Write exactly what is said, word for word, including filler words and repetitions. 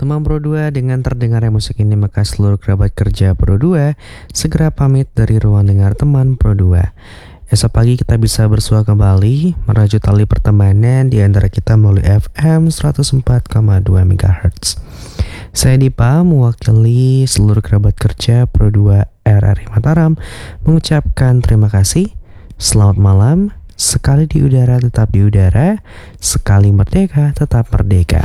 Teman Pro dua, dengan terdengarnya musik ini maka seluruh kerabat kerja Pro dua segera pamit dari ruang dengar teman Pro dua. Esok pagi kita bisa bersua kembali merajut tali pertemanan di antara kita melalui F M seratus empat koma dua megahertz. Saya Dipa, mewakili seluruh kerabat kerja Pro dua R R I Mataram, mengucapkan terima kasih. Selamat malam. Sekali di udara tetap di udara, sekali merdeka tetap merdeka.